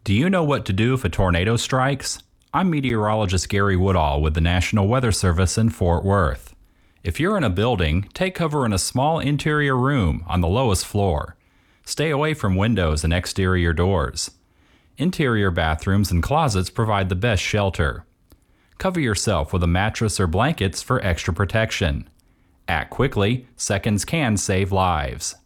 Do you know what to do if a tornado strikes? I'm meteorologist Gary Woodall with the National Weather Service in Fort Worth. If you're in a building, take cover in a small interior room on the lowest floor. Stay away from windows and exterior doors. Interior bathrooms and closets provide the best shelter. Cover yourself with a mattress or blankets for extra protection. Act quickly, seconds can save lives.